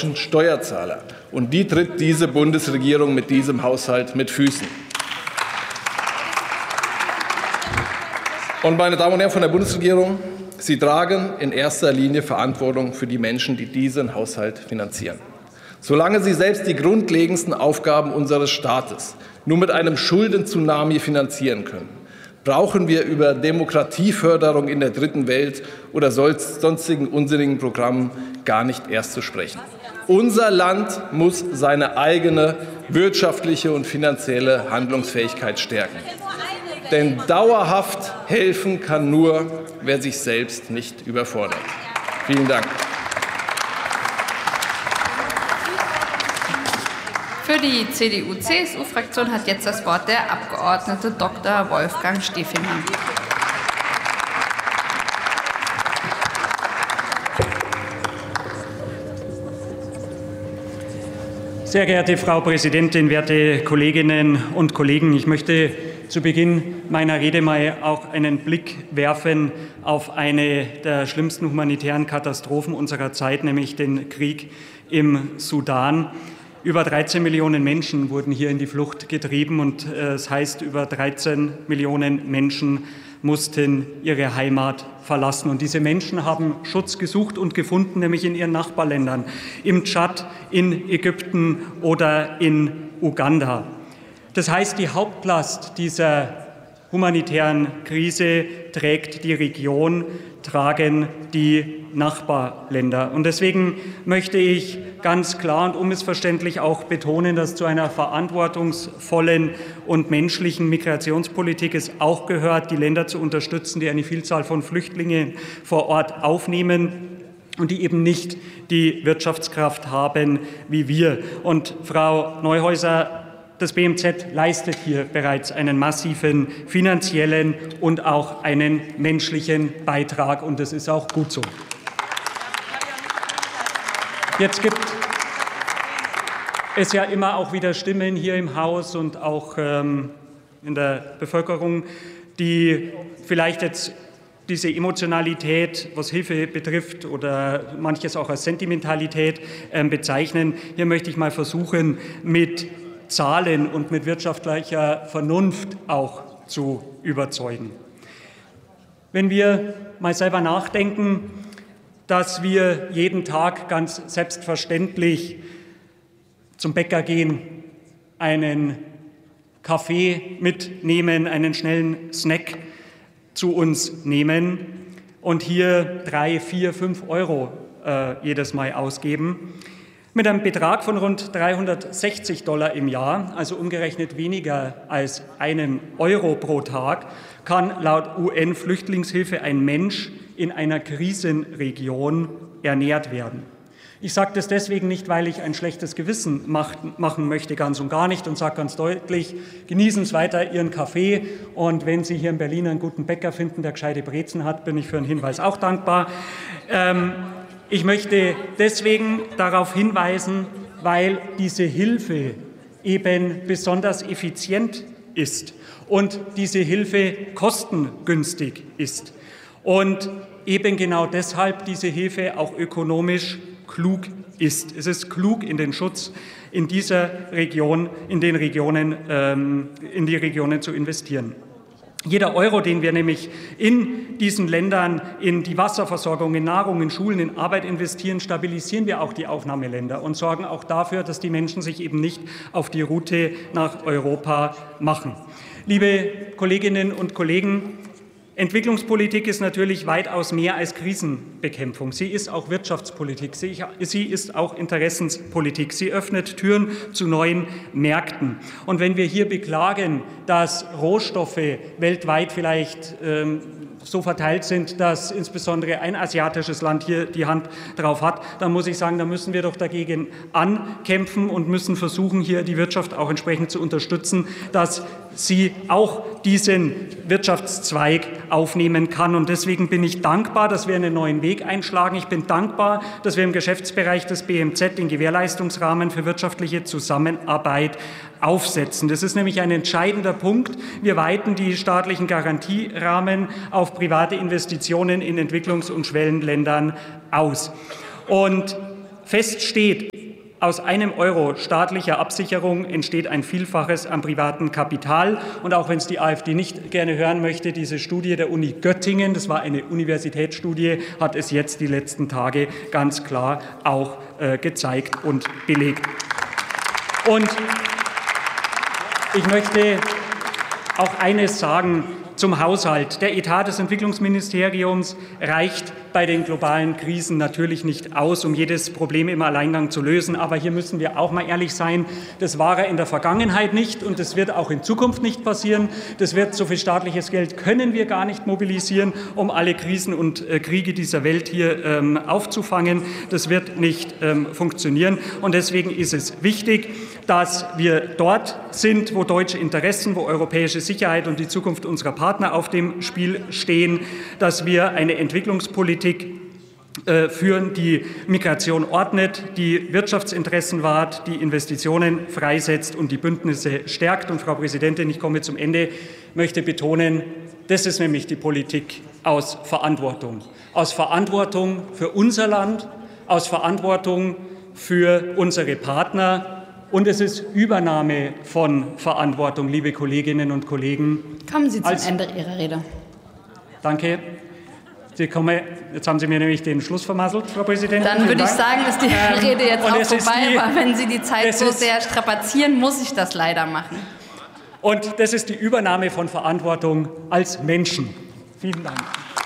deutschen Steuerzahler. Und die tritt diese Bundesregierung mit diesem Haushalt mit Füßen. Und meine Damen und Herren von der Bundesregierung, Sie tragen in erster Linie Verantwortung für die Menschen, die diesen Haushalt finanzieren. Solange Sie selbst die grundlegendsten Aufgaben unseres Staates nur mit einem Schulden-Tsunami finanzieren können, brauchen wir über Demokratieförderung in der Dritten Welt oder sonstigen unsinnigen Programmen gar nicht erst zu sprechen. Unser Land muss seine eigene wirtschaftliche und finanzielle Handlungsfähigkeit stärken. Denn dauerhaft helfen kann nur, wer sich selbst nicht überfordert. Vielen Dank. Für die CDU-CSU-Fraktion hat jetzt das Wort der Abgeordnete Dr. Wolfgang Stefinger. Sehr geehrte Frau Präsidentin, werte Kolleginnen und Kollegen! Ich möchte zu Beginn meiner Rede mal auch einen Blick werfen auf eine der schlimmsten humanitären Katastrophen unserer Zeit, nämlich den Krieg im Sudan. Über 13 Millionen Menschen wurden hier in die Flucht getrieben und es heißt, über 13 Millionen Menschen mussten ihre Heimat verlassen. Und diese Menschen haben Schutz gesucht und gefunden, nämlich in ihren Nachbarländern, im Tschad, in Ägypten oder in Uganda. Das heißt, die Hauptlast dieser humanitären Krise trägt die Region, tragen die Nachbarländer. Und deswegen möchte ich ganz klar und unmissverständlich auch betonen, dass zu einer verantwortungsvollen und menschlichen Migrationspolitik es auch gehört, die Länder zu unterstützen, die eine Vielzahl von Flüchtlingen vor Ort aufnehmen und die eben nicht die Wirtschaftskraft haben wie wir. Und Frau Neuhäuser, das BMZ leistet hier bereits einen massiven finanziellen und auch einen menschlichen Beitrag, und das ist auch gut so. Jetzt gibt es ja immer auch wieder Stimmen hier im Haus und auch in der Bevölkerung, die vielleicht jetzt diese Emotionalität, was Hilfe betrifft, oder manches auch als Sentimentalität bezeichnen. Hier möchte ich mal versuchen, mit Zahlen und mit wirtschaftlicher Vernunft auch zu überzeugen. Wenn wir mal selber nachdenken, dass wir jeden Tag ganz selbstverständlich zum Bäcker gehen, einen Kaffee mitnehmen, einen schnellen Snack zu uns nehmen und hier 3, 4, 5 Euro jedes Mal ausgeben. Mit einem Betrag von rund $360 im Jahr, also umgerechnet weniger als einen Euro pro Tag, kann laut UN-Flüchtlingshilfe ein Mensch in einer Krisenregion ernährt werden. Ich sage das deswegen nicht, weil ich ein schlechtes Gewissen machen möchte, ganz und gar nicht, und sage ganz deutlich, genießen Sie weiter Ihren Kaffee, und wenn Sie hier in Berlin einen guten Bäcker finden, der gescheite Brezen hat, bin ich für einen Hinweis auch dankbar. Ich möchte deswegen darauf hinweisen, weil diese Hilfe eben besonders effizient ist und diese Hilfe kostengünstig ist und eben genau deshalb diese Hilfe auch ökonomisch klug ist. Es ist klug, in den Schutz in dieser Region, in die Regionen zu investieren. Jeder Euro, den wir nämlich in diesen Ländern in die Wasserversorgung, in Nahrung, in Schulen, in Arbeit investieren, stabilisieren wir auch die Aufnahmeländer und sorgen auch dafür, dass die Menschen sich eben nicht auf die Route nach Europa machen. Liebe Kolleginnen und Kollegen, Entwicklungspolitik ist natürlich weitaus mehr als Krisenbekämpfung. Sie ist auch Wirtschaftspolitik, sie ist auch Interessenspolitik. Sie öffnet Türen zu neuen Märkten. Und wenn wir hier beklagen, dass Rohstoffe weltweit vielleicht so verteilt sind, dass insbesondere ein asiatisches Land hier die Hand drauf hat, dann muss ich sagen, da müssen wir doch dagegen ankämpfen und müssen versuchen, hier die Wirtschaft auch entsprechend zu unterstützen, dass sie auch diesen Wirtschaftszweig aufnehmen kann. Und deswegen bin ich dankbar, dass wir einen neuen Weg einschlagen. Ich bin dankbar, dass wir im Geschäftsbereich des BMZ den Gewährleistungsrahmen für wirtschaftliche Zusammenarbeit aufsetzen. Das ist nämlich ein entscheidender Punkt. Wir weiten die staatlichen Garantierahmen auf private Investitionen in Entwicklungs- und Schwellenländern aus. Und fest steht, Aus einem Euro staatlicher Absicherung entsteht ein Vielfaches am privaten Kapital. Und auch wenn es die AfD nicht gerne hören möchte, diese Studie der Uni Göttingen, das war eine Universitätsstudie, hat es jetzt die letzten Tage ganz klar auch gezeigt und belegt. Und ich möchte auch eines sagen zum Haushalt. Der Etat des Entwicklungsministeriums reicht bei den globalen Krisen natürlich nicht aus, um jedes Problem im Alleingang zu lösen. Aber hier müssen wir auch mal ehrlich sein, das war er in der Vergangenheit nicht und das wird auch in Zukunft nicht passieren. So viel staatliches Geld können wir gar nicht mobilisieren, um alle Krisen und Kriege dieser Welt hier aufzufangen. Das wird nicht funktionieren. Und deswegen ist es wichtig, dass wir dort sind, wo deutsche Interessen, wo europäische Sicherheit und die Zukunft unserer Partner auf dem Spiel stehen, dass wir eine Entwicklungspolitik führen, die Migration ordnet, die Wirtschaftsinteressen wahrt, die Investitionen freisetzt und die Bündnisse stärkt. Und Frau Präsidentin, ich komme zum Ende, möchte betonen, das ist nämlich die Politik aus Verantwortung. Aus Verantwortung für unser Land, aus Verantwortung für unsere Partner. Und es ist Übernahme von Verantwortung, liebe Kolleginnen und Kollegen. Kommen Sie zum Ende Ihrer Rede. Danke. Jetzt haben Sie mir nämlich den Schluss vermasselt, Frau Präsidentin. Dann würde ich sagen, dass die Rede jetzt auch vorbei war. Wenn Sie die Zeit so sehr strapazieren, muss ich das leider machen. Und das ist die Übernahme von Verantwortung als Menschen. Vielen Dank.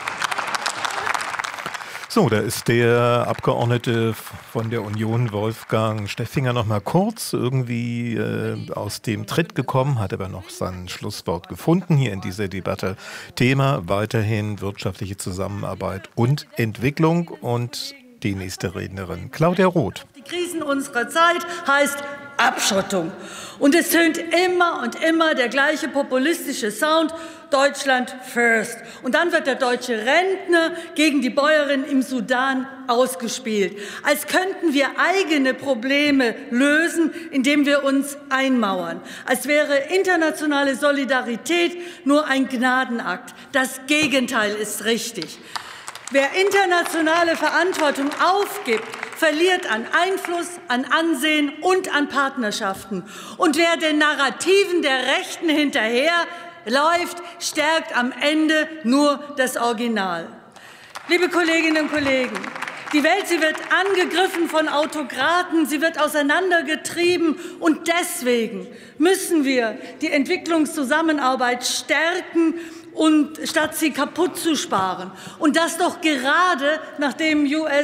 So, da ist der Abgeordnete von der Union, Wolfgang Stepfinger, noch mal kurz irgendwie aus dem Tritt gekommen, hat aber noch sein Schlusswort gefunden hier in dieser Debatte. Thema weiterhin wirtschaftliche Zusammenarbeit und Entwicklung. Und die nächste Rednerin, Claudia Roth. Die Krisen unserer Zeit heißt Abschottung. Und es tönt immer und immer der gleiche populistische Sound, Deutschland first. Und dann wird der deutsche Rentner gegen die Bäuerin im Sudan ausgespielt. Als könnten wir eigene Probleme lösen, indem wir uns einmauern. Als wäre internationale Solidarität nur ein Gnadenakt. Das Gegenteil ist richtig. Wer internationale Verantwortung aufgibt, verliert an Einfluss, an Ansehen und an Partnerschaften. Und wer den Narrativen der Rechten hinterherläuft, stärkt am Ende nur das Original. Liebe Kolleginnen und Kollegen, die Welt, sie wird angegriffen von Autokraten, sie wird auseinandergetrieben. Und deswegen müssen wir die Entwicklungszusammenarbeit stärken, und statt sie kaputt zu sparen. Und das doch gerade, nachdem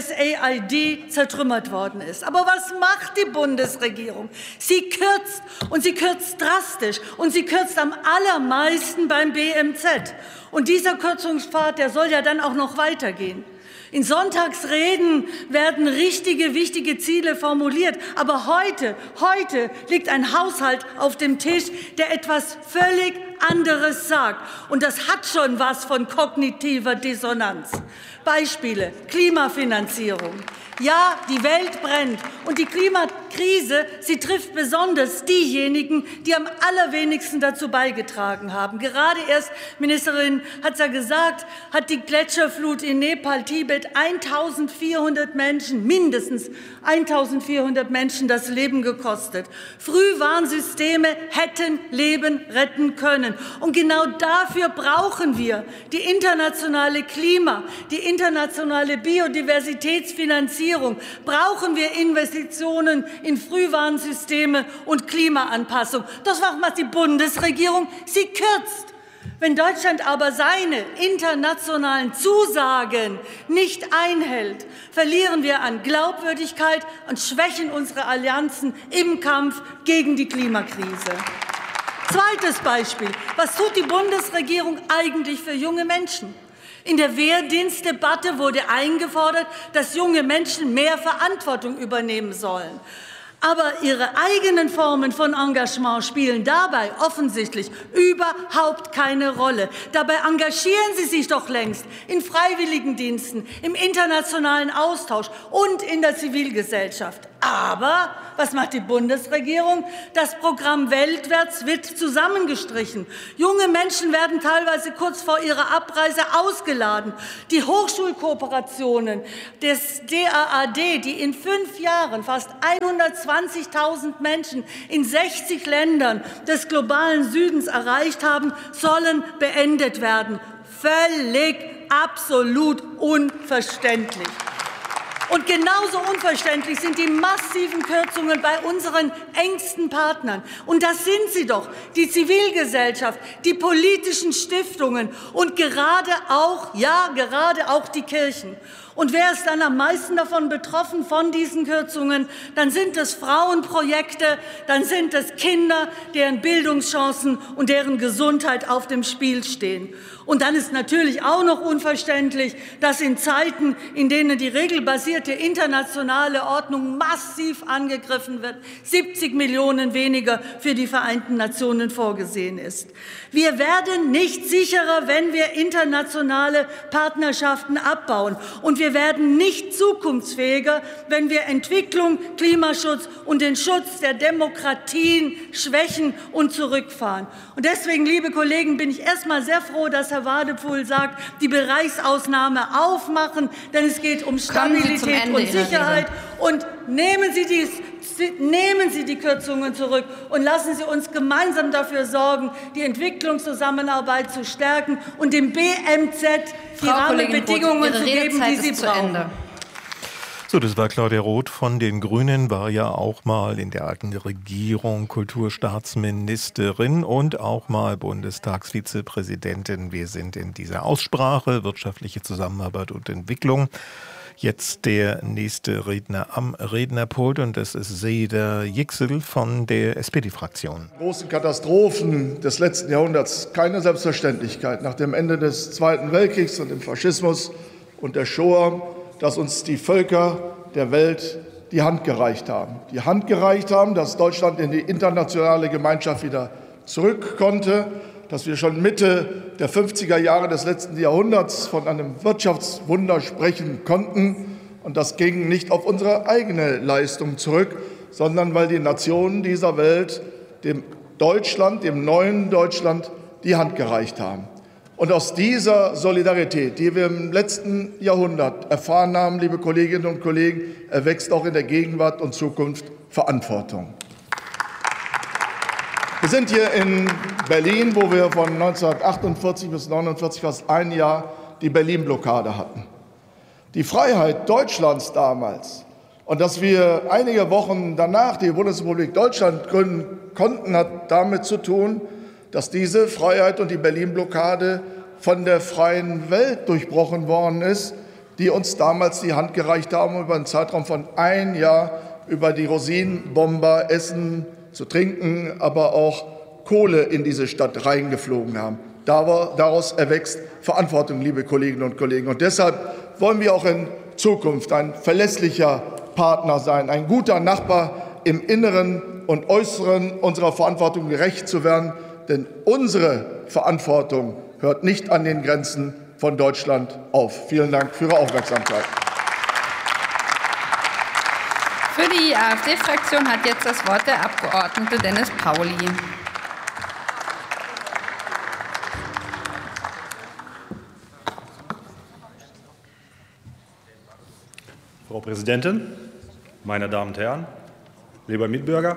USAID zertrümmert worden ist. Aber was macht die Bundesregierung? Sie kürzt, und sie kürzt drastisch, und sie kürzt am allermeisten beim BMZ. Und dieser Kürzungspfad, der soll ja dann auch noch weitergehen. In Sonntagsreden werden richtige, wichtige Ziele formuliert. Aber heute liegt ein Haushalt auf dem Tisch, der etwas völlig anderes sagt. Und das hat schon was von kognitiver Dissonanz. Beispiele: Klimafinanzierung. Ja, die Welt brennt. Und die Klimakrise, sie trifft besonders diejenigen, die am allerwenigsten dazu beigetragen haben. Gerade erst, Ministerin hat es ja gesagt, hat die Gletscherflut in Nepal, Tibet 1400 Menschen, mindestens 1400 Menschen das Leben gekostet. Frühwarnsysteme hätten Leben retten können. Und genau dafür brauchen wir die internationale die internationale Biodiversitätsfinanzierung. Brauchen wir Investitionen in Frühwarnsysteme und Klimaanpassung. Das macht die Bundesregierung. Sie kürzt. Wenn Deutschland aber seine internationalen Zusagen nicht einhält, verlieren wir an Glaubwürdigkeit und schwächen unsere Allianzen im Kampf gegen die Klimakrise. Zweites Beispiel. Was tut die Bundesregierung eigentlich für junge Menschen? In der Wehrdienstdebatte wurde eingefordert, dass junge Menschen mehr Verantwortung übernehmen sollen. Aber ihre eigenen Formen von Engagement spielen dabei offensichtlich überhaupt keine Rolle. Dabei engagieren sie sich doch längst in Freiwilligendiensten, im internationalen Austausch und in der Zivilgesellschaft. Aber was macht die Bundesregierung? Das Programm Weltwärts wird zusammengestrichen. Junge Menschen werden teilweise kurz vor ihrer Abreise ausgeladen. Die Hochschulkooperationen des DAAD, die in 5 Jahren fast 120.000 Menschen in 60 Ländern des globalen Südens erreicht haben, sollen beendet werden. Völlig, absolut unverständlich. Und genauso unverständlich sind die massiven Kürzungen bei unseren engsten Partnern. Und das sind sie doch, die Zivilgesellschaft, die politischen Stiftungen und gerade auch die Kirchen. Und wer ist dann am meisten davon betroffen, von diesen Kürzungen? Dann sind es Frauenprojekte, dann sind es Kinder, deren Bildungschancen und deren Gesundheit auf dem Spiel stehen. Und dann ist natürlich auch noch unverständlich, dass in Zeiten, in denen die regelbasierte internationale Ordnung massiv angegriffen wird, 70 Millionen weniger für die Vereinten Nationen vorgesehen ist. Wir werden nicht sicherer, wenn wir internationale Partnerschaften abbauen. Und wir werden nicht zukunftsfähiger, wenn wir Entwicklung, Klimaschutz und den Schutz der Demokratien schwächen und zurückfahren. Und deswegen, liebe Kollegen, bin ich erst mal sehr froh, dass Herr Wadepool sagt, die Bereichsausnahme aufmachen, denn es geht um Stabilität und Sicherheit. Und nehmen Sie die Kürzungen zurück und lassen Sie uns gemeinsam dafür sorgen, die Entwicklungszusammenarbeit zu stärken und dem BMZ die Rahmenbedingungen zu geben, die sie brauchen. So, das war Claudia Roth von den Grünen, war ja auch mal in der alten Regierung Kulturstaatsministerin und auch mal Bundestagsvizepräsidentin. Wir sind in dieser Aussprache wirtschaftliche Zusammenarbeit und Entwicklung. Jetzt der nächste Redner am Rednerpult und das ist Seda Yüksel von der SPD-Fraktion. Großen Katastrophen des letzten Jahrhunderts keine Selbstverständlichkeit. Nach dem Ende des Zweiten Weltkriegs und dem Faschismus und der Shoah, dass uns die Völker der Welt die Hand gereicht haben. Die Hand gereicht haben, dass Deutschland in die internationale Gemeinschaft wieder zurück konnte, dass wir schon Mitte der 50er Jahre des letzten Jahrhunderts von einem Wirtschaftswunder sprechen konnten. Und das ging nicht auf unsere eigene Leistung zurück, sondern weil die Nationen dieser Welt dem Deutschland, dem neuen Deutschland, die Hand gereicht haben. Und aus dieser Solidarität, die wir im letzten Jahrhundert erfahren haben, liebe Kolleginnen und Kollegen, erwächst auch in der Gegenwart und Zukunft Verantwortung. Wir sind hier in Berlin, wo wir von 1948 bis 1949 fast ein Jahr die Berlin-Blockade hatten. Die Freiheit Deutschlands damals und dass wir einige Wochen danach die Bundesrepublik Deutschland gründen konnten, hat damit zu tun, dass diese Freiheit und die Berlin-Blockade von der freien Welt durchbrochen worden ist, die uns damals die Hand gereicht haben, über einen Zeitraum von ein Jahr über die Rosinenbomber Essen zu trinken, aber auch Kohle in diese Stadt reingeflogen haben. Daraus erwächst Verantwortung, liebe Kolleginnen und Kollegen. Und deshalb wollen wir auch in Zukunft ein verlässlicher Partner sein, ein guter Nachbar im Inneren und Äußeren unserer Verantwortung gerecht zu werden. Denn unsere Verantwortung hört nicht an den Grenzen von Deutschland auf. Vielen Dank für Ihre Aufmerksamkeit. Für die AfD-Fraktion hat jetzt das Wort der Abgeordnete Dennis Pauli. Frau Präsidentin, meine Damen und Herren, lieber Mitbürger,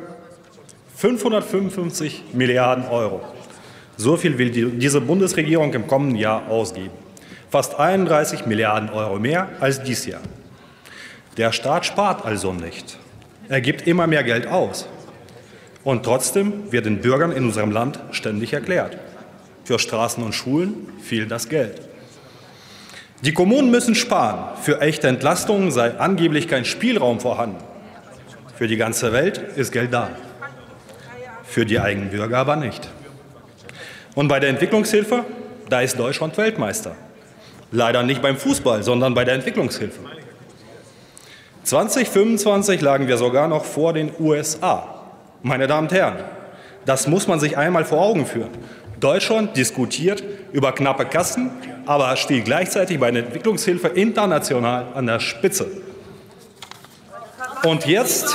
555 Milliarden Euro. So viel will diese Bundesregierung im kommenden Jahr ausgeben. Fast 31 Milliarden Euro mehr als dieses Jahr. Der Staat spart also nicht. Er gibt immer mehr Geld aus. Und trotzdem wird den Bürgern in unserem Land ständig erklärt: Für Straßen und Schulen fehlt das Geld. Die Kommunen müssen sparen. Für echte Entlastungen sei angeblich kein Spielraum vorhanden. Für die ganze Welt ist Geld da. Für die eigenen Bürger aber nicht. Und bei der Entwicklungshilfe, da ist Deutschland Weltmeister. Leider nicht beim Fußball, sondern bei der Entwicklungshilfe. 2025 lagen wir sogar noch vor den USA. Meine Damen und Herren, das muss man sich einmal vor Augen führen. Deutschland diskutiert über knappe Kassen, aber steht gleichzeitig bei der Entwicklungshilfe international an der Spitze. Und jetzt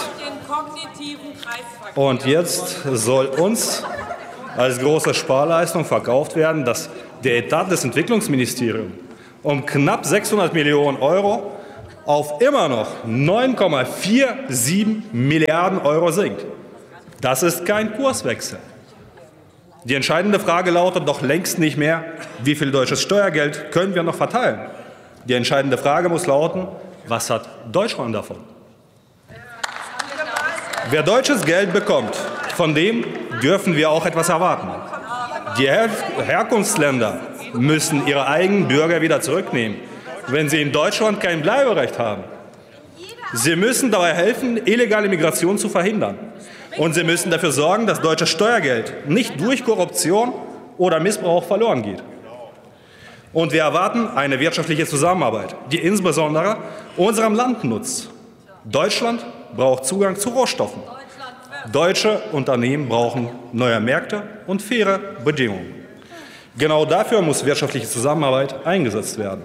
soll uns als große Sparleistung verkauft werden, dass der Etat des Entwicklungsministeriums um knapp 600 Millionen Euro auf immer noch 9,47 Milliarden Euro sinkt. Das ist kein Kurswechsel. Die entscheidende Frage lautet doch längst nicht mehr, wie viel deutsches Steuergeld können wir noch verteilen. Die entscheidende Frage muss lauten, was hat Deutschland davon? Wer deutsches Geld bekommt, von dem dürfen wir auch etwas erwarten. Die Herkunftsländer müssen ihre eigenen Bürger wieder zurücknehmen, wenn sie in Deutschland kein Bleiberecht haben. Sie müssen dabei helfen, illegale Migration zu verhindern. Und sie müssen dafür sorgen, dass deutsches Steuergeld nicht durch Korruption oder Missbrauch verloren geht. Und wir erwarten eine wirtschaftliche Zusammenarbeit, die insbesondere unserem Land nutzt. Deutschland braucht Zugang zu Rohstoffen. Deutsche Unternehmen brauchen neue Märkte und faire Bedingungen. Genau dafür muss wirtschaftliche Zusammenarbeit eingesetzt werden.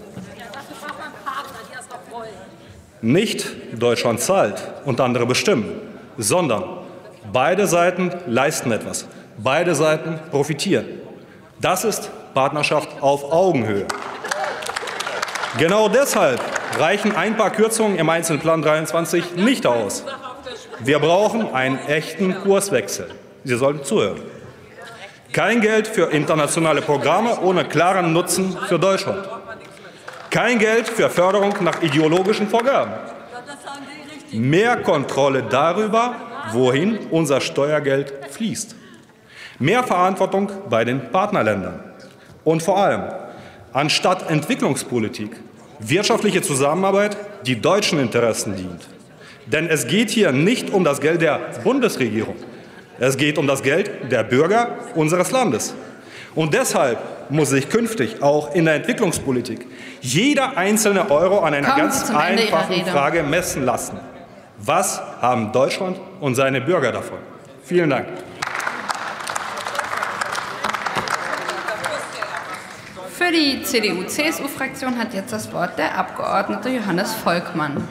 Nicht Deutschland zahlt und andere bestimmen, sondern beide Seiten leisten etwas. Beide Seiten profitieren. Das ist Partnerschaft auf Augenhöhe. Genau deshalb reichen ein paar Kürzungen im Einzelplan 23 nicht aus. Wir brauchen einen echten Kurswechsel. Sie sollten zuhören. Kein Geld für internationale Programme ohne klaren Nutzen für Deutschland. Kein Geld für Förderung nach ideologischen Vorgaben. Mehr Kontrolle darüber, wohin unser Steuergeld fließt. Mehr Verantwortung bei den Partnerländern. Und vor allem, anstatt Entwicklungspolitik, wirtschaftliche Zusammenarbeit, die deutschen Interessen dient. Denn es geht hier nicht um das Geld der Bundesregierung. Es geht um das Geld der Bürger unseres Landes. Und deshalb muss sich künftig auch in der Entwicklungspolitik jeder einzelne Euro an einer ganz einfachen Frage messen lassen. Was haben Deutschland und seine Bürger davon? Vielen Dank. Für die CDU-CSU-Fraktion hat jetzt das Wort der Abgeordnete Johannes Volkmann.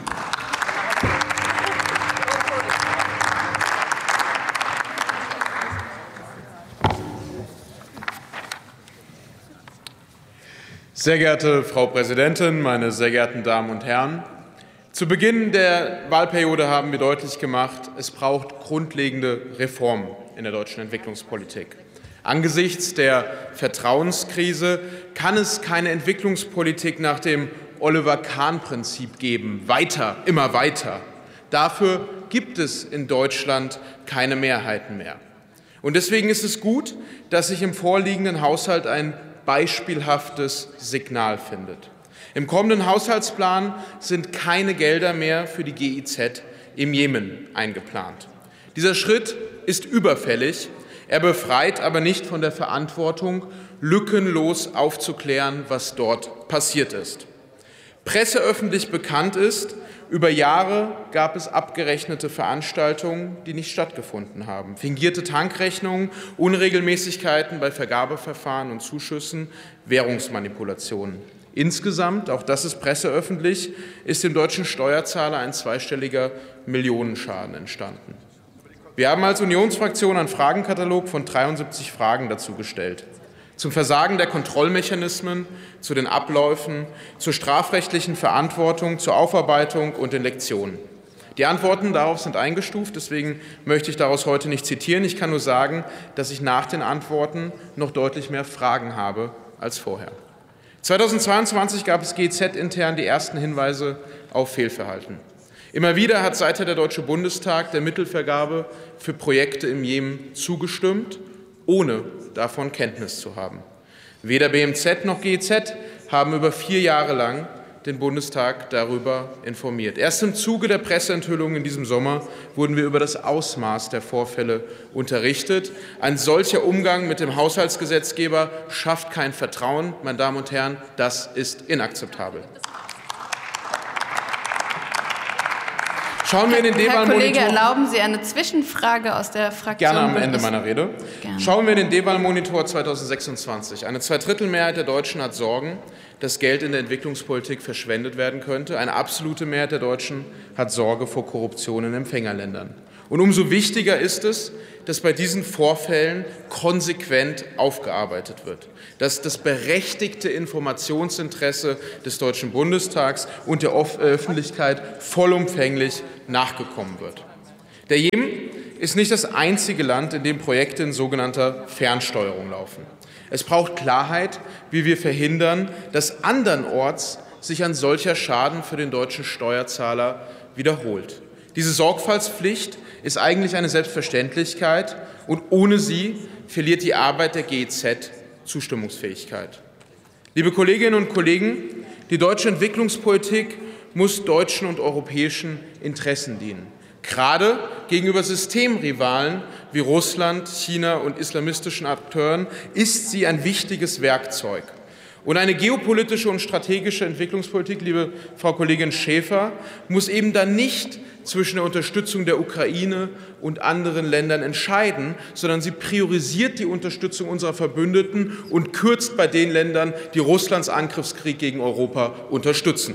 Sehr geehrte Frau Präsidentin, meine sehr geehrten Damen und Herren! Zu Beginn der Wahlperiode haben wir deutlich gemacht, es braucht grundlegende Reformen in der deutschen Entwicklungspolitik. Angesichts der Vertrauenskrise kann es keine Entwicklungspolitik nach dem Oliver-Kahn-Prinzip geben. Weiter, immer weiter. Dafür gibt es in Deutschland keine Mehrheiten mehr. Und deswegen ist es gut, dass sich im vorliegenden Haushalt ein beispielhaftes Signal findet. Im kommenden Haushaltsplan sind keine Gelder mehr für die GIZ im Jemen eingeplant. Dieser Schritt ist überfällig. Er befreit aber nicht von der Verantwortung, lückenlos aufzuklären, was dort passiert ist. Presseöffentlich bekannt ist, über Jahre gab es abgerechnete Veranstaltungen, die nicht stattgefunden haben. Fingierte Tankrechnungen, Unregelmäßigkeiten bei Vergabeverfahren und Zuschüssen, Währungsmanipulationen. Insgesamt, auch das ist presseöffentlich, ist dem deutschen Steuerzahler ein zweistelliger Millionenschaden entstanden. Wir haben als Unionsfraktion einen Fragenkatalog von 73 Fragen dazu gestellt. Zum Versagen der Kontrollmechanismen, zu den Abläufen, zur strafrechtlichen Verantwortung, zur Aufarbeitung und den Lektionen. Die Antworten darauf sind eingestuft, deswegen möchte ich daraus heute nicht zitieren. Ich kann nur sagen, dass ich nach den Antworten noch deutlich mehr Fragen habe als vorher. 2022 gab es GIZ-intern die ersten Hinweise auf Fehlverhalten. Immer wieder hat seither der Deutsche Bundestag der Mittelvergabe für Projekte im Jemen zugestimmt, ohne davon Kenntnis zu haben. Weder BMZ noch GIZ haben über 4 Jahre lang den Bundestag darüber informiert. Erst im Zuge der Presseenthüllung in diesem Sommer wurden wir über das Ausmaß der Vorfälle unterrichtet. Ein solcher Umgang mit dem Haushaltsgesetzgeber schafft kein Vertrauen. Meine Damen und Herren, das ist inakzeptabel. Schauen wir in den Herr Kollege, Deval-Monitor. erlauben Sie eine Zwischenfrage aus der Fraktion? Gerne am Ende meiner Rede. Gerne. Schauen wir in den Deval-Monitor 2026. Eine Zweidrittelmehrheit der Deutschen hat Sorgen, dass Geld in der Entwicklungspolitik verschwendet werden könnte. Eine absolute Mehrheit der Deutschen hat Sorge vor Korruption in Empfängerländern. Und umso wichtiger ist es, dass bei diesen Vorfällen konsequent aufgearbeitet wird, dass das berechtigte Informationsinteresse des Deutschen Bundestags und der Öffentlichkeit vollumfänglich nachgekommen wird. Der Jemen ist nicht das einzige Land, in dem Projekte in sogenannter Fernsteuerung laufen. Es braucht Klarheit, wie wir verhindern, dass andernorts sich ein solcher Schaden für den deutschen Steuerzahler wiederholt. Diese Sorgfaltspflicht ist eigentlich eine Selbstverständlichkeit und ohne sie verliert die Arbeit der GEZ Zustimmungsfähigkeit. Liebe Kolleginnen und Kollegen, die deutsche Entwicklungspolitik muss deutschen und europäischen Interessen dienen. Gerade gegenüber Systemrivalen wie Russland, China und islamistischen Akteuren ist sie ein wichtiges Werkzeug. Und eine geopolitische und strategische Entwicklungspolitik, liebe Frau Kollegin Schäfer, muss eben dann nicht zwischen der Unterstützung der Ukraine und anderen Ländern entscheiden, sondern sie priorisiert die Unterstützung unserer Verbündeten und kürzt bei den Ländern, die Russlands Angriffskrieg gegen Europa unterstützen.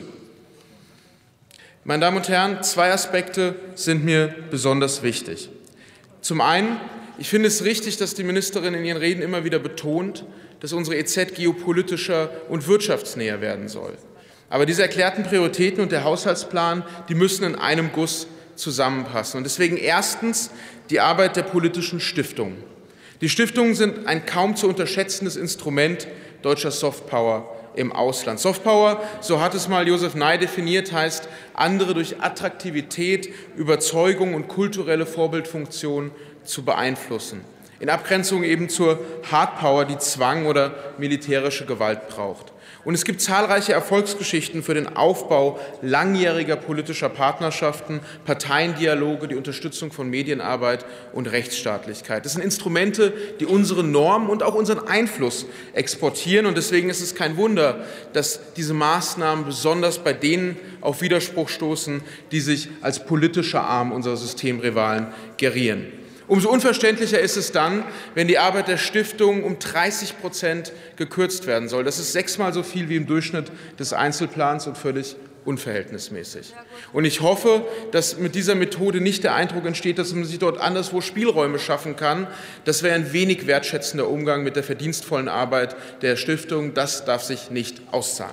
Meine Damen und Herren, zwei Aspekte sind mir besonders wichtig. Zum einen, ich finde es richtig, dass die Ministerin in ihren Reden immer wieder betont, dass unsere EZ geopolitischer und wirtschaftsnäher werden soll. Aber diese erklärten Prioritäten und der Haushaltsplan, die müssen in einem Guss zusammenpassen. Und deswegen erstens die Arbeit der politischen Stiftungen. Die Stiftungen sind ein kaum zu unterschätzendes Instrument deutscher Softpower im Ausland. Softpower, so hat es mal Josef Nye definiert, heißt, andere durch Attraktivität, Überzeugung und kulturelle Vorbildfunktion zu beeinflussen. In Abgrenzung eben zur Hardpower, die Zwang oder militärische Gewalt braucht. Und es gibt zahlreiche Erfolgsgeschichten für den Aufbau langjähriger politischer Partnerschaften, Parteiendialoge, die Unterstützung von Medienarbeit und Rechtsstaatlichkeit. Das sind Instrumente, die unsere Normen und auch unseren Einfluss exportieren. Und deswegen ist es kein Wunder, dass diese Maßnahmen besonders bei denen auf Widerspruch stoßen, die sich als politischer Arm unserer Systemrivalen gerieren. Umso unverständlicher ist es dann, wenn die Arbeit der Stiftung um 30% gekürzt werden soll. Das ist 6-mal so viel wie im Durchschnitt des Einzelplans und völlig unverhältnismäßig. Und ich hoffe, dass mit dieser Methode nicht der Eindruck entsteht, dass man sich dort anderswo Spielräume schaffen kann. Das wäre ein wenig wertschätzender Umgang mit der verdienstvollen Arbeit der Stiftung. Das darf sich nicht auszahlen.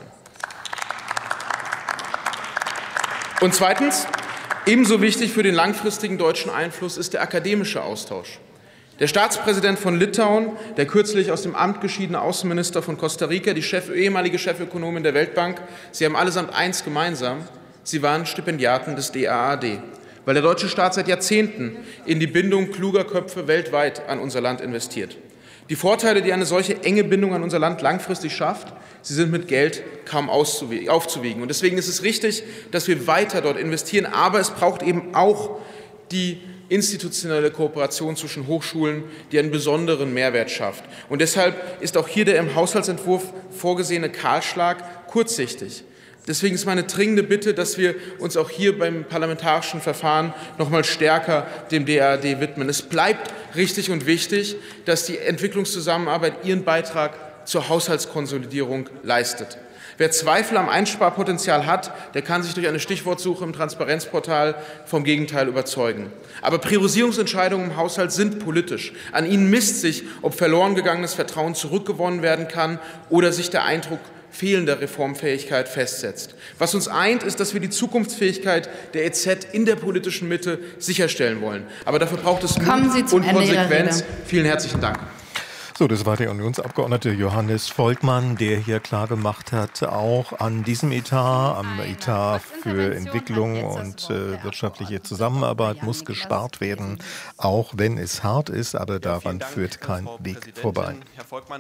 Und zweitens, ebenso wichtig für den langfristigen deutschen Einfluss ist der akademische Austausch. Der Staatspräsident von Litauen, der kürzlich aus dem Amt geschiedene Außenminister von Costa Rica, die ehemalige Chefökonomin der Weltbank, sie haben allesamt eins gemeinsam, sie waren Stipendiaten des DAAD, weil der deutsche Staat seit Jahrzehnten in die Bindung kluger Köpfe weltweit an unser Land investiert. Die Vorteile, die eine solche enge Bindung an unser Land langfristig schafft, sie sind mit Geld kaum aufzuwiegen. Und deswegen ist es richtig, dass wir weiter dort investieren. Aber es braucht eben auch die institutionelle Kooperation zwischen Hochschulen, die einen besonderen Mehrwert schafft. Und deshalb ist auch hier der im Haushaltsentwurf vorgesehene Kahlschlag kurzsichtig. Deswegen ist meine dringende Bitte, dass wir uns auch hier beim parlamentarischen Verfahren noch mal stärker dem DAAD widmen. Es bleibt richtig und wichtig, dass die Entwicklungszusammenarbeit ihren Beitrag zur Haushaltskonsolidierung leistet. Wer Zweifel am Einsparpotenzial hat, der kann sich durch eine Stichwortsuche im Transparenzportal vom Gegenteil überzeugen. Aber Priorisierungsentscheidungen im Haushalt sind politisch. An ihnen misst sich, ob verloren gegangenes Vertrauen zurückgewonnen werden kann oder sich der Eindruck fehlender Reformfähigkeit festsetzt. Was uns eint, ist, dass wir die Zukunftsfähigkeit der EZ in der politischen Mitte sicherstellen wollen. Aber dafür braucht es Mut und Konsequenz. Vielen herzlichen Dank. So, das war der Unionsabgeordnete Johannes Volkmann, der hier klargemacht hat, auch an diesem Etat, am Etat für Entwicklung und wirtschaftliche Zusammenarbeit muss gespart werden, auch wenn es hart ist, aber daran führt kein Weg vorbei. Herr Volkmann,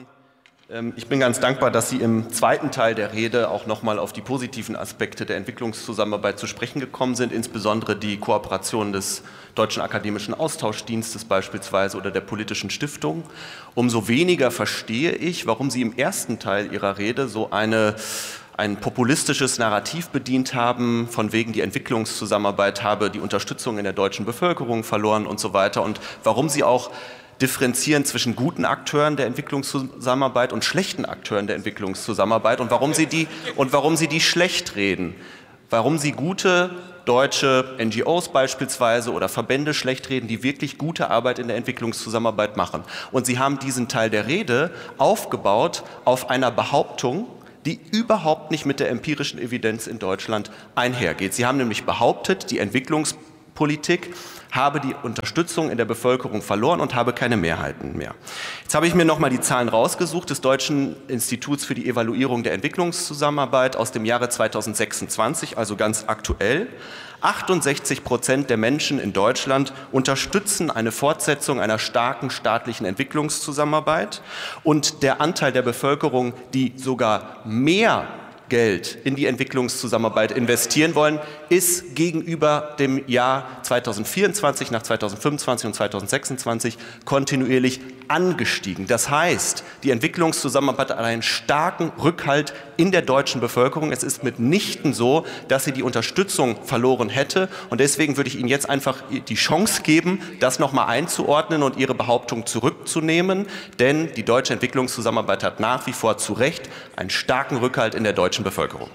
ich bin ganz dankbar, dass Sie im zweiten Teil der Rede auch noch mal auf die positiven Aspekte der Entwicklungszusammenarbeit zu sprechen gekommen sind, insbesondere die Kooperation des Deutschen Akademischen Austauschdienstes beispielsweise oder der politischen Stiftung. Umso weniger verstehe ich, warum Sie im ersten Teil Ihrer Rede so eine ein populistisches Narrativ bedient haben, von wegen die Entwicklungszusammenarbeit habe die Unterstützung in der deutschen Bevölkerung verloren und so weiter, und warum Sie auch differenzieren zwischen guten Akteuren der Entwicklungszusammenarbeit und schlechten Akteuren der Entwicklungszusammenarbeit und warum Sie die schlecht reden, warum Sie gute deutsche NGOs beispielsweise oder Verbände schlecht reden, die wirklich gute Arbeit in der Entwicklungszusammenarbeit machen. Und Sie haben diesen Teil der Rede aufgebaut auf einer Behauptung, die überhaupt nicht mit der empirischen Evidenz in Deutschland einhergeht. Sie haben nämlich behauptet, die Entwicklungspolitik habe die Unterstützung in der Bevölkerung verloren und habe keine Mehrheiten mehr. Jetzt habe ich mir noch mal die Zahlen rausgesucht des Deutschen Instituts für die Evaluierung der Entwicklungszusammenarbeit aus dem Jahre 2026, also ganz aktuell. 68% der Menschen in Deutschland unterstützen eine Fortsetzung einer starken staatlichen Entwicklungszusammenarbeit, und der Anteil der Bevölkerung, die sogar mehr Geld in die Entwicklungszusammenarbeit investieren wollen, ist gegenüber dem Jahr 2024 nach 2025 und 2026 kontinuierlich angestiegen. Das heißt, die Entwicklungszusammenarbeit hat einen starken Rückhalt in der deutschen Bevölkerung. Es ist mitnichten so, dass sie die Unterstützung verloren hätte, und deswegen würde ich Ihnen jetzt einfach die Chance geben, das noch mal einzuordnen und Ihre Behauptung zurückzunehmen, denn die deutsche Entwicklungszusammenarbeit hat nach wie vor zu Recht einen starken Rückhalt in der deutschen Bevölkerung.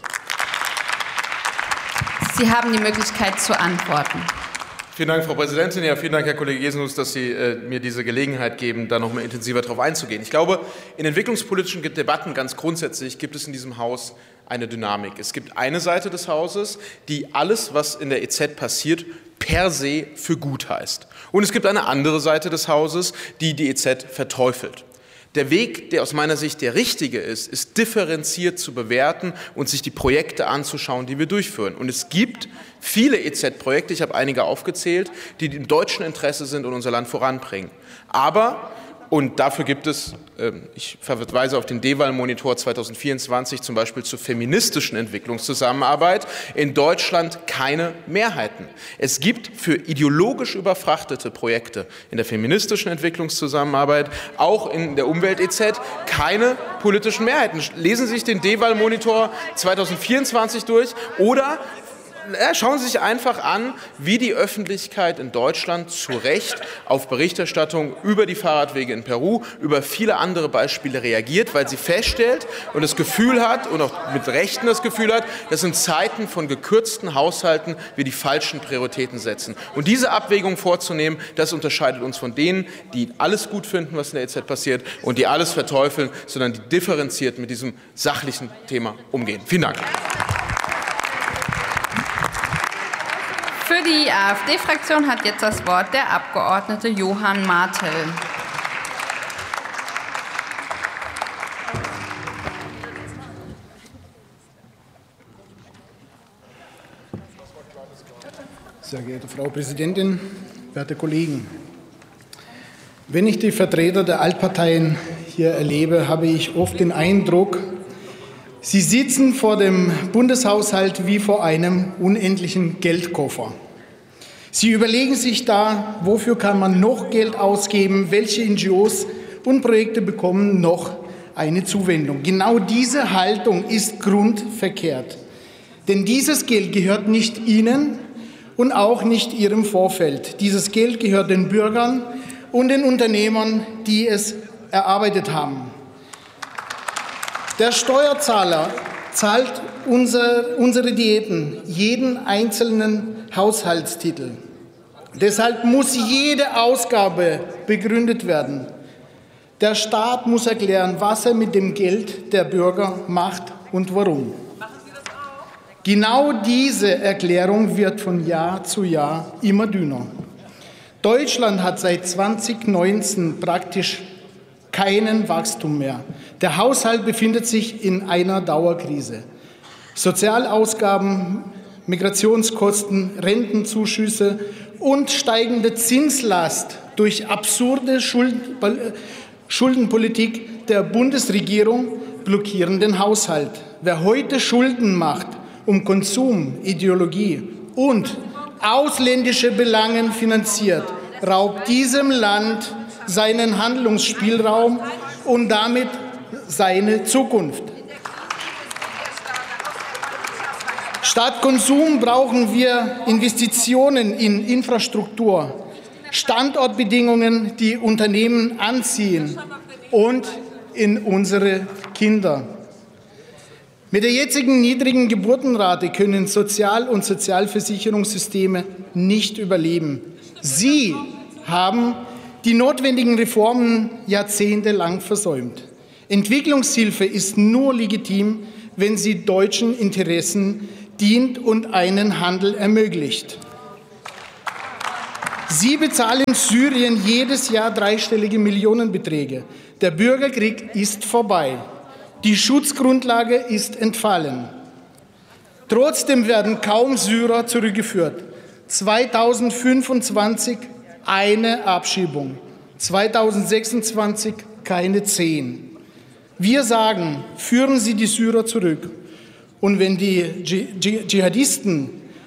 Sie haben die Möglichkeit zu antworten. Vielen Dank, Frau Präsidentin. Ja, vielen Dank, Herr Kollege Jesenhus, dass Sie mir diese Gelegenheit geben, da noch mal intensiver darauf einzugehen. Ich glaube, in entwicklungspolitischen Debatten ganz grundsätzlich gibt es in diesem Haus eine Dynamik. Es gibt eine Seite des Hauses, die alles, was in der EZ passiert, per se für gut heißt. Und es gibt eine andere Seite des Hauses, die die EZ verteufelt. Der Weg, der aus meiner Sicht der richtige ist differenziert zu bewerten und sich die Projekte anzuschauen, die wir durchführen. Und es gibt viele EZ-Projekte, ich habe einige aufgezählt, die im deutschen Interesse sind und unser Land voranbringen. Aber, und dafür gibt es, ich verweise auf den DEWAL-Monitor 2024, zum Beispiel zur feministischen Entwicklungszusammenarbeit, in Deutschland keine Mehrheiten. Es gibt für ideologisch überfrachtete Projekte in der feministischen Entwicklungszusammenarbeit, auch in der Umwelt-EZ, keine politischen Mehrheiten. Lesen Sie sich den DEWAL-Monitor 2024 durch oder schauen Sie sich einfach an, wie die Öffentlichkeit in Deutschland zu Recht auf Berichterstattung über die Fahrradwege in Peru, über viele andere Beispiele reagiert, weil sie feststellt und das Gefühl hat und auch mit Rechten das Gefühl hat, dass in Zeiten von gekürzten Haushalten wir die falschen Prioritäten setzen. Und diese Abwägung vorzunehmen, das unterscheidet uns von denen, die alles gut finden, was in der EZ passiert und die alles verteufeln, sondern die differenziert mit diesem sachlichen Thema umgehen. Vielen Dank. Für die AfD-Fraktion hat jetzt das Wort der Abgeordnete Johann Martel. Sehr geehrte Frau Präsidentin, werte Kollegen! Wenn ich die Vertreter der Altparteien hier erlebe, habe ich oft den Eindruck, sie sitzen vor dem Bundeshaushalt wie vor einem unendlichen Geldkoffer. Sie überlegen sich da, wofür kann man noch Geld ausgeben, welche NGOs und Projekte bekommen noch eine Zuwendung. Genau diese Haltung ist grundverkehrt. Denn dieses Geld gehört nicht Ihnen und auch nicht Ihrem Vorfeld. Dieses Geld gehört den Bürgern und den Unternehmern, die es erarbeitet haben. Der Steuerzahler zahlt unsere Diäten, jeden einzelnen Haushaltstitel. Deshalb muss jede Ausgabe begründet werden. Der Staat muss erklären, was er mit dem Geld der Bürger macht und warum. Genau diese Erklärung wird von Jahr zu Jahr immer dünner. Deutschland hat seit 2019 praktisch keinen Wachstum mehr. Der Haushalt befindet sich in einer Dauerkrise. Sozialausgaben, Migrationskosten, Rentenzuschüsse und steigende Zinslast durch absurde Schuldenpolitik der Bundesregierung blockieren den Haushalt. Wer heute Schulden macht, um Konsum, Ideologie und ausländische Belange finanziert, raubt diesem Land seinen Handlungsspielraum und damit seine Zukunft. Statt Konsum brauchen wir Investitionen in Infrastruktur, Standortbedingungen, die Unternehmen anziehen und in unsere Kinder. Mit der jetzigen niedrigen Geburtenrate können Sozial- und Sozialversicherungssysteme nicht überleben. Sie haben die notwendigen Reformen jahrzehntelang versäumt. Entwicklungshilfe ist nur legitim, wenn sie deutschen Interessen dient und einen Handel ermöglicht. Sie bezahlen Syrien jedes Jahr dreistellige Millionenbeträge. Der Bürgerkrieg ist vorbei. Die Schutzgrundlage ist entfallen. Trotzdem werden kaum Syrer zurückgeführt. 2025 eine Abschiebung, 2026 keine 10. Wir sagen, führen Sie die Syrer zurück. Und wenn die Dschihadisten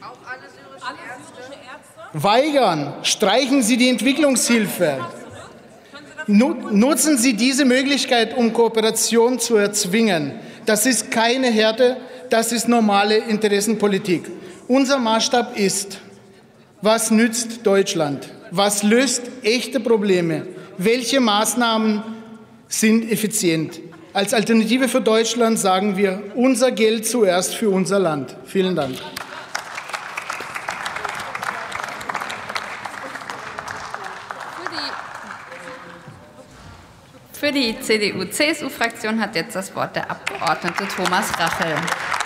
weigern, streichen Sie die Entwicklungshilfe. Nutzen Sie diese Möglichkeit, um Kooperation zu erzwingen. Das ist keine Härte, das ist normale Interessenpolitik. Unser Maßstab ist, was nützt Deutschland? Was löst echte Probleme? Welche Maßnahmen sind effizient? Als Alternative für Deutschland sagen wir, unser Geld zuerst für unser Land. Vielen Dank. Für die CDU-CSU-Fraktion hat jetzt das Wort der Abgeordnete Thomas Rachel.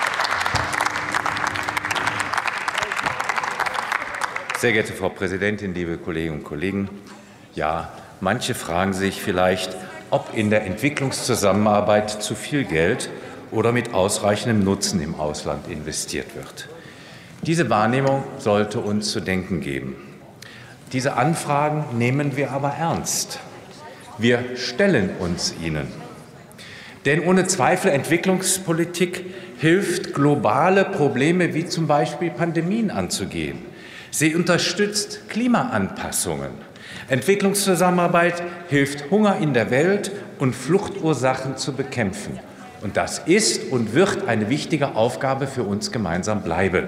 Sehr geehrte Frau Präsidentin, liebe Kolleginnen und Kollegen! Ja, manche fragen sich vielleicht, ob in der Entwicklungszusammenarbeit zu viel Geld oder mit ausreichendem Nutzen im Ausland investiert wird. Diese Wahrnehmung sollte uns zu denken geben. Diese Anfragen nehmen wir aber ernst. Wir stellen uns ihnen. Denn ohne Zweifel Entwicklungspolitik hilft, globale Probleme wie zum Beispiel Pandemien anzugehen. Sie unterstützt Klimaanpassungen. Entwicklungszusammenarbeit hilft, Hunger in der Welt und Fluchtursachen zu bekämpfen. Und das ist und wird eine wichtige Aufgabe für uns gemeinsam bleiben.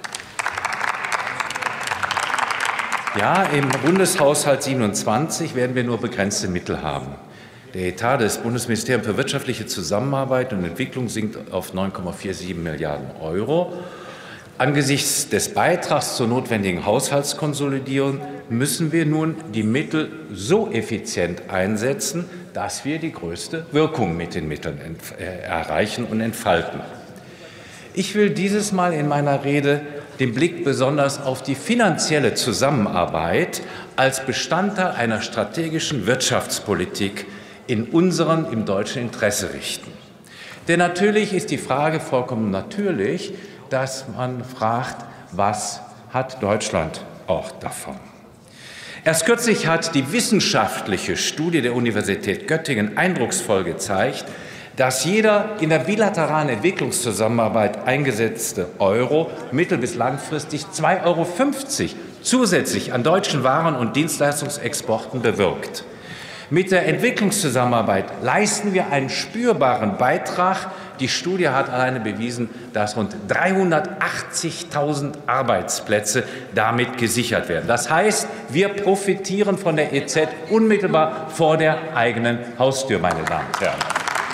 Ja, im Bundeshaushalt 27 werden wir nur begrenzte Mittel haben. Der Etat des Bundesministeriums für wirtschaftliche Zusammenarbeit und Entwicklung sinkt auf 9,47 Milliarden €. Angesichts des Beitrags zur notwendigen Haushaltskonsolidierung müssen wir nun die Mittel so effizient einsetzen, dass wir die größte Wirkung mit den Mitteln erreichen und entfalten. Ich will dieses Mal in meiner Rede den Blick besonders auf die finanzielle Zusammenarbeit als Bestandteil einer strategischen Wirtschaftspolitik im deutschen Interesse richten. Denn natürlich ist die Frage vollkommen natürlich, dass man fragt, was hat Deutschland auch davon? Erst kürzlich hat die wissenschaftliche Studie der Universität Göttingen eindrucksvoll gezeigt, dass jeder in der bilateralen Entwicklungszusammenarbeit eingesetzte Euro mittel- bis langfristig 2,50 € zusätzlich an deutschen Waren- und Dienstleistungsexporten bewirkt. Mit der Entwicklungszusammenarbeit leisten wir einen spürbaren Beitrag. Die Studie hat alleine bewiesen, dass rund 380.000 Arbeitsplätze damit gesichert werden. Das heißt, wir profitieren von der EZ unmittelbar vor der eigenen Haustür, meine Damen und Herren.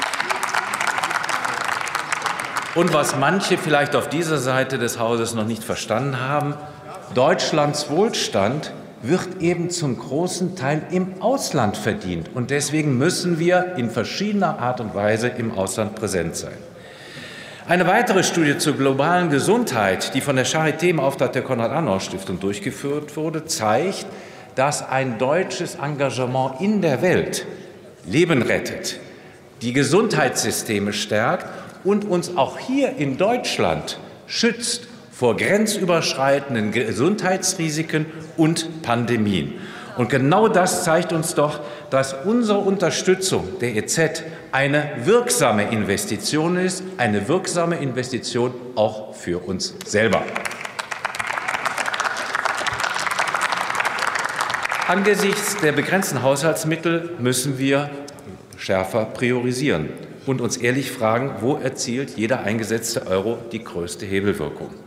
Und was manche vielleicht auf dieser Seite des Hauses noch nicht verstanden haben, Deutschlands Wohlstand wird eben zum großen Teil im Ausland verdient. Und deswegen müssen wir in verschiedener Art und Weise im Ausland präsent sein. Eine weitere Studie zur globalen Gesundheit, die von der Charité im Auftrag der Konrad-Adenauer-Stiftung durchgeführt wurde, zeigt, dass ein deutsches Engagement in der Welt Leben rettet, die Gesundheitssysteme stärkt und uns auch hier in Deutschland schützt vor grenzüberschreitenden Gesundheitsrisiken und Pandemien. Und genau das zeigt uns doch, dass unsere Unterstützung der EZ eine wirksame Investition ist, eine wirksame Investition auch für uns selber. Angesichts der begrenzten Haushaltsmittel müssen wir schärfer priorisieren und uns ehrlich fragen, wo erzielt jeder eingesetzte Euro die größte Hebelwirkung.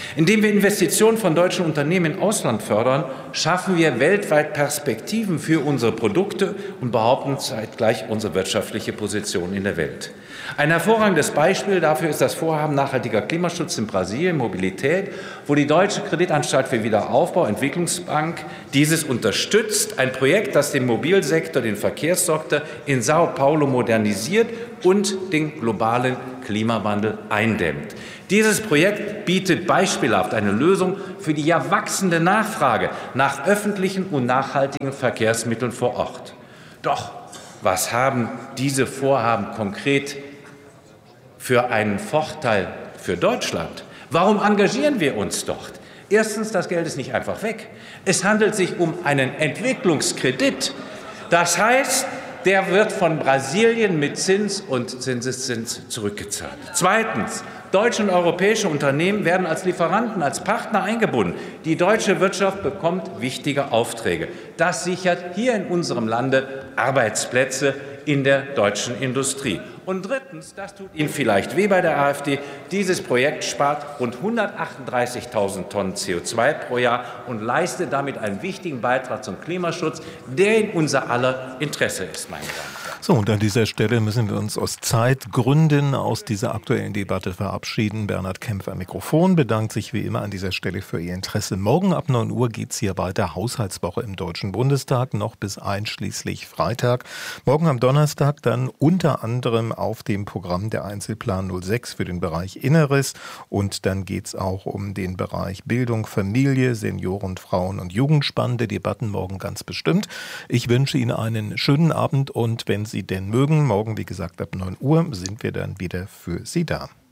Indem wir Investitionen von deutschen Unternehmen im Ausland fördern, schaffen wir weltweit Perspektiven für unsere Produkte und behaupten zeitgleich unsere wirtschaftliche Position in der Welt. Ein hervorragendes Beispiel dafür ist das Vorhaben nachhaltiger Klimaschutz in Brasilien, Mobilität, wo die Deutsche Kreditanstalt für Wiederaufbau, Entwicklungsbank, dieses unterstützt. Ein Projekt, das den Mobilsektor, den Verkehrssektor in Sao Paulo modernisiert und den globalen Klimawandel eindämmt. Dieses Projekt bietet beispielhaft eine Lösung für die ja wachsende Nachfrage nach öffentlichen und nachhaltigen Verkehrsmitteln vor Ort. Doch was haben diese Vorhaben konkret für einen Vorteil für Deutschland? Warum engagieren wir uns dort? Erstens, das Geld ist nicht einfach weg. Es handelt sich um einen Entwicklungskredit. Das heißt, der wird von Brasilien mit Zins und Zinseszins zurückgezahlt. Zweitens, deutsche und europäische Unternehmen werden als Lieferanten, als Partner eingebunden. Die deutsche Wirtschaft bekommt wichtige Aufträge. Das sichert hier in unserem Lande Arbeitsplätze in der deutschen Industrie. Und drittens, das tut Ihnen vielleicht weh bei der AfD, dieses Projekt spart rund 138.000 Tonnen CO2 pro Jahr und leistet damit einen wichtigen Beitrag zum Klimaschutz, der in unser aller Interesse ist, meine Damen und Herren. So, und an dieser Stelle müssen wir uns aus Zeitgründen aus dieser aktuellen Debatte verabschieden. Bernhard Kempf am Mikrofon bedankt sich wie immer an dieser Stelle für Ihr Interesse. Morgen ab 9 Uhr geht es hier weiter. Haushaltswoche im Deutschen Bundestag, noch bis einschließlich Freitag. Morgen am Donnerstag dann unter anderem auf dem Programm der Einzelplan 06 für den Bereich Inneres. Und dann geht es auch um den Bereich Bildung, Familie, Senioren, Frauen und Jugend. Spannende Debatten morgen ganz bestimmt. Ich wünsche Ihnen einen schönen Abend und wenn Sie denn mögen, morgen, wie gesagt, ab 9 Uhr sind wir dann wieder für Sie da.